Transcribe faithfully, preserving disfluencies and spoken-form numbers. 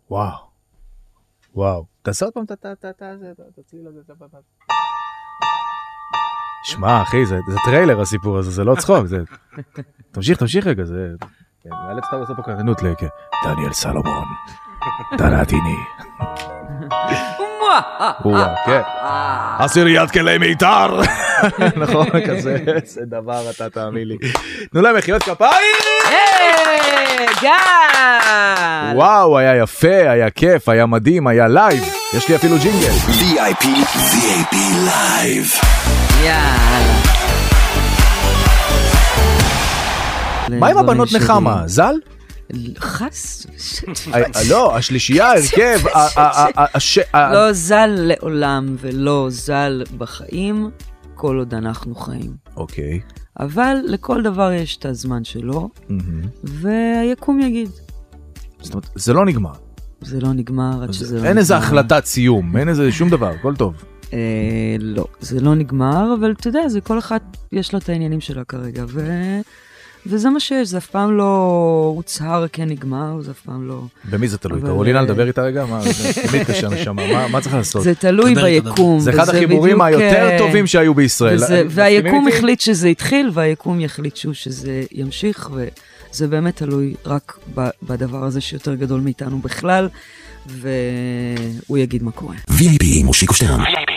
וואו. וואו. תעשה עוד פעם, תצליל לזה. שמע, אחי, זה טריילר הסיפור הזה, זה לא צחוק. תמשיך, תמשיך רגע, זה... נאלץ אתה עושה פה קרנות לכ... דניאל סלומון, דנתיני. וואה, כן. עשיריית כלי מיתר. נכון, כזה, זה דבר, אתה תאמין לי. תנו להם מחיאות כפיים! היי, גל! וואו, היה יפה, היה כיף, היה מדהים, היה לייב. יש לי אפילו ג'ינגל. וי איי פי, וי איי פי לייב. יאללה. מה עם הבנות נחמה? זל? חס? לא, השלישייה, הרכב. לא זל לעולם ולא זל בחיים, כל עוד אנחנו חיים. אוקיי. אבל לכל דבר יש את הזמן שלו, והיקום יגיד. זאת אומרת, זה לא נגמר. זה לא נגמר עד שזה לא נגמר. אין איזה החלטת סיום, אין איזה שום דבר, הכל טוב. לא, זה לא נגמר, אבל אתה יודע, זה כל אחד יש לו את העניינים שלה כרגע, ו... וזה מה שיש, זה אף פעם לא הוצהר כן נגמר, זה אף פעם לא... במי זה תלוי? קרולינה, לדבר איתה רגע? תמיד קשה נשמה, מה צריך לעשות? זה תלוי ביקום. זה אחד החיבורים היותר טובים שהיו בישראל. והיקום החליט שזה התחיל, והיקום יחליט שזה ימשיך, וזה באמת תלוי רק בדבר הזה שיותר גדול מאיתנו בכלל, והוא יגיד מה קורה. וי איי פי, מושיקו שטרן.